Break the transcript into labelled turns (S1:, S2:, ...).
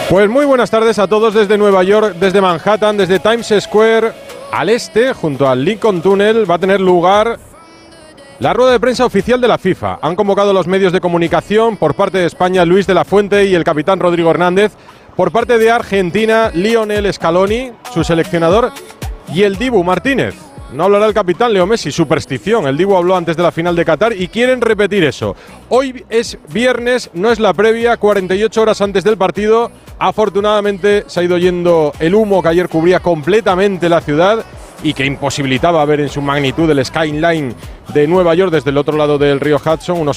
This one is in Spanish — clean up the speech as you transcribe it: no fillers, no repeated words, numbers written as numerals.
S1: Pues muy buenas tardes a todos desde Nueva York, desde Manhattan, desde Times Square al este, junto al Lincoln Tunnel, va a tener lugar la rueda de prensa oficial de la FIFA. Han convocado los medios de comunicación por parte de España Luis de la Fuente y el capitán Rodrigo Hernández, por parte de Argentina Lionel Scaloni, su seleccionador, y el Dibu Martínez. No hablará el capitán Leo Messi, superstición. El Dibu habló antes de la final de Qatar y quieren repetir eso. Hoy es viernes, no es la previa, 48 horas antes del partido. Afortunadamente se ha ido yendo el humo que ayer cubría completamente la ciudad y que imposibilitaba ver en su magnitud el skyline de Nueva York desde el otro lado del río Hudson, unos